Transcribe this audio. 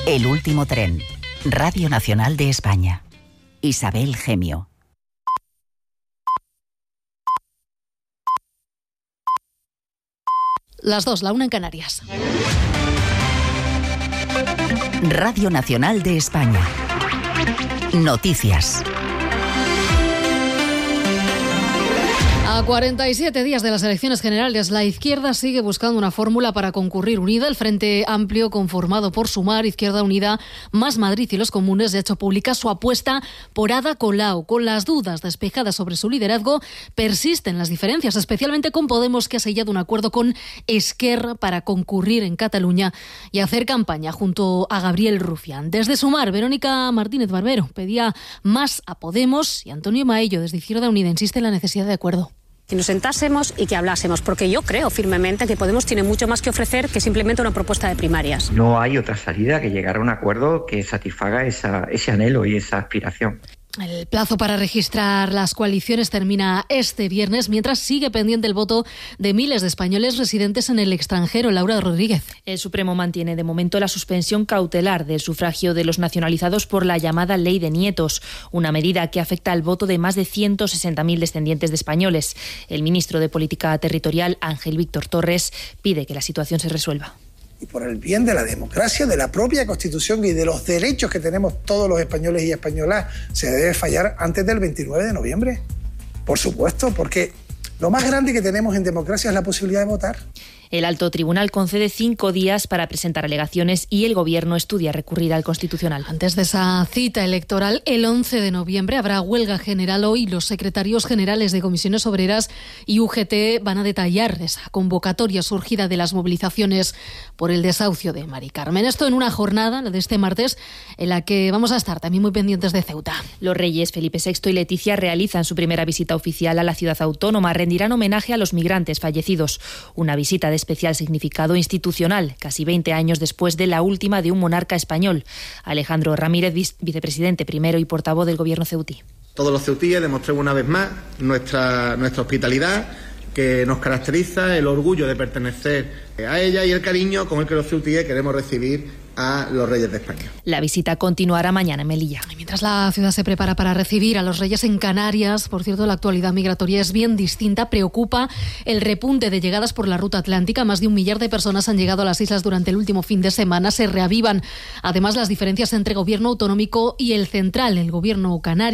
El último tren. Radio Nacional de España. Isabel Gemio. Las 2, la 1 en Canarias. Radio Nacional de España. Noticias. A 47 días de las elecciones generales, la izquierda sigue buscando una fórmula para concurrir unida. El Frente Amplio, conformado por Sumar, Izquierda Unida, Más Madrid y los Comunes, ha hecho pública su apuesta por Ada Colau. Con las dudas despejadas sobre su liderazgo, persisten las diferencias, especialmente con Podemos, que ha sellado un acuerdo con Esquerra para concurrir en Cataluña y hacer campaña junto a Gabriel Rufián. Desde Sumar, Verónica Martínez Barbero pedía más a Podemos y Antonio Maello, desde Izquierda Unida, insiste en la necesidad de acuerdo. Que nos sentásemos y que hablásemos, porque yo creo firmemente que Podemos tiene mucho más que ofrecer que simplemente una propuesta de primarias. No hay otra salida que llegar a un acuerdo que satisfaga ese anhelo y esa aspiración. El plazo para registrar las coaliciones termina este viernes, mientras sigue pendiente el voto de miles de españoles residentes en el extranjero. Laura Rodríguez. El Supremo mantiene de momento la suspensión cautelar del sufragio de los nacionalizados por la llamada Ley de Nietos, una medida que afecta al voto de más de 160.000 descendientes de españoles. El ministro de Política Territorial, Ángel Víctor Torres, pide que la situación se resuelva. Y por el bien de la democracia, de la propia Constitución y de los derechos que tenemos todos los españoles y españolas, se debe fallar antes del 29 de noviembre. Por supuesto, porque lo más grande que tenemos en democracia es la posibilidad de votar. El alto tribunal concede 5 días para presentar alegaciones y el Gobierno estudia recurrir al Constitucional. Antes de esa cita electoral, el 11 de noviembre habrá huelga general. Hoy los secretarios generales de Comisiones Obreras y UGT van a detallar esa convocatoria surgida de las movilizaciones por el desahucio de Mari Carmen. Esto en una jornada, la de este martes, en la que vamos a estar también muy pendientes de Ceuta. Los reyes Felipe VI y Leticia realizan su primera visita oficial a la ciudad autónoma. Rendirán homenaje a los migrantes fallecidos. Una visita de especial significado institucional, casi 20 años después de la última de un monarca español. Alejandro Ramírez, vicepresidente primero y portavoz del Gobierno ceutí. Todos los ceutíes demostremos una vez más nuestra hospitalidad, que nos caracteriza, el orgullo de pertenecer a ella y el cariño con el que los ceutíes queremos recibir a los Reyes de España. La visita continuará mañana en Melilla. Y mientras la ciudad se prepara para recibir a los Reyes en Canarias, por cierto, la actualidad migratoria es bien distinta. Preocupa el repunte de llegadas por la ruta atlántica. Más de 1 millar de personas han llegado a las islas durante el último fin de semana. Se reavivan además las diferencias entre gobierno autonómico y el central. El gobierno canario